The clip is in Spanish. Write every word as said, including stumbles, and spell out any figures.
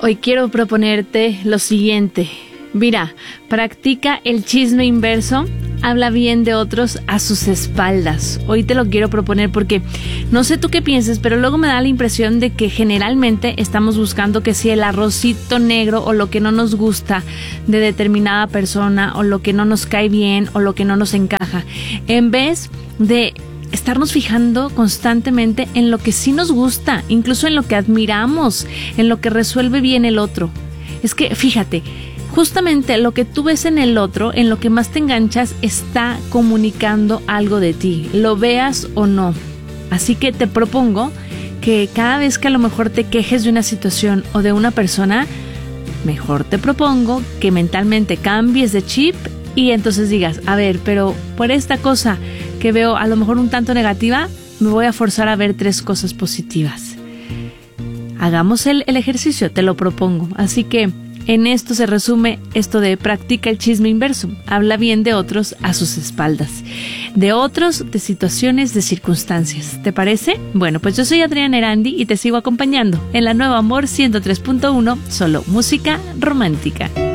Hoy quiero proponerte lo siguiente. Mira, practica el chisme inverso, habla bien de otros a sus espaldas. Hoy te lo quiero proponer porque no sé tú qué pienses, pero luego me da la impresión de que generalmente estamos buscando que si el arrocito negro o lo que no nos gusta de determinada persona o lo que no nos cae bien o lo que no nos encaja, en vez de estarnos fijando constantemente en lo que sí nos gusta, incluso en lo que admiramos, en lo que resuelve bien el otro. Es que fíjate, justamente lo que tú ves en el otro, en lo que más te enganchas, está comunicando algo de ti, lo veas o no. Así que te propongo que cada vez que a lo mejor te quejes de una situación o de una persona, mejor te propongo que mentalmente cambies de chip y entonces digas, a ver, pero por esta cosa que veo a lo mejor un tanto negativa, me voy a forzar a ver tres cosas positivas. Hagamos el, el ejercicio, te lo propongo. Así que en esto se resume esto de practica el chisme inverso. Habla bien de otros a sus espaldas. De otros, de situaciones, de circunstancias. ¿Te parece? Bueno, pues yo soy Adriana Erandi y te sigo acompañando en la Nueva Amor ciento tres punto uno, solo música romántica.